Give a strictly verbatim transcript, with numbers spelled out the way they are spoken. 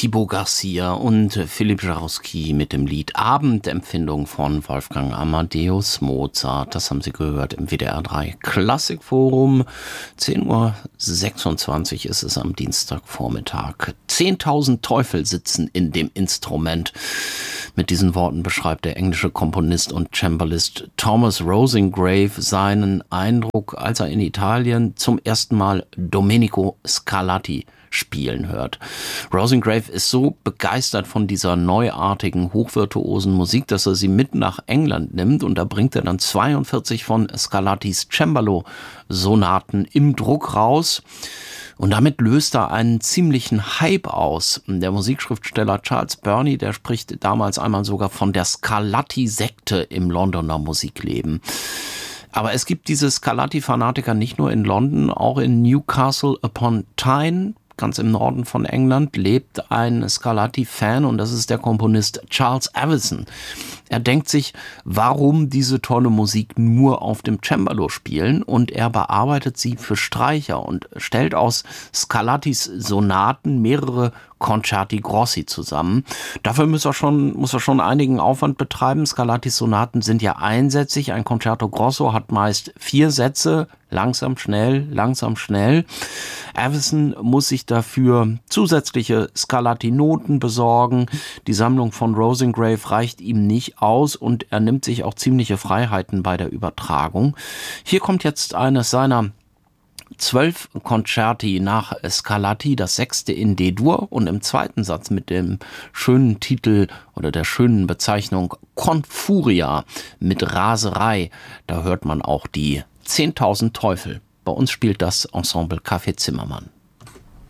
Thibaut Garcia und Philipp Jarowski mit dem Lied Abendempfindung von Wolfgang Amadeus Mozart. Das haben Sie gehört im W D R drei Klassikforum. zehn Uhr sechsundzwanzig ist es am Dienstagvormittag. zehntausend Teufel sitzen in dem Instrument. Mit diesen Worten beschreibt der englische Komponist und Cembalist Thomas Rosengrave seinen Eindruck, als er in Italien zum ersten Mal Domenico Scarlatti spielen hört. Rosengrave ist so begeistert von dieser neuartigen, hochvirtuosen Musik, dass er sie mit nach England nimmt, und da bringt er dann zweiundvierzig von Scarlattis Cembalo-Sonaten im Druck raus. Und damit löst er einen ziemlichen Hype aus. Der Musikschriftsteller Charles Burney, der spricht damals einmal sogar von der Scarlatti-Sekte im Londoner Musikleben. Aber es gibt diese Scarlatti-Fanatiker nicht nur in London, auch in Newcastle upon Tyne, ganz im Norden von England, lebt ein Scarlatti-Fan, und das ist der Komponist Charles Avison. Er denkt sich, warum diese tolle Musik nur auf dem Cembalo spielen, und er bearbeitet sie für Streicher und stellt aus Scarlattis Sonaten mehrere Concerti Grossi zusammen. Dafür muss er schon, muss er schon einigen Aufwand betreiben. Scarlattis Sonaten sind ja einsätzig. Ein Concerto Grosso hat meist vier Sätze. Langsam, schnell, langsam, schnell. Avison muss sich dafür zusätzliche Scarlatti-Noten besorgen. Die Sammlung von Rosengrave reicht ihm nicht aus, und er nimmt sich auch ziemliche Freiheiten bei der Übertragung. Hier kommt jetzt eines seiner zwölf Concerti nach Scarlatti, das sechste in D-Dur, und im zweiten Satz mit dem schönen Titel oder der schönen Bezeichnung Con Furia mit Raserei. Da hört man auch die zehntausend Teufel. Bei uns spielt das Ensemble Café Zimmermann.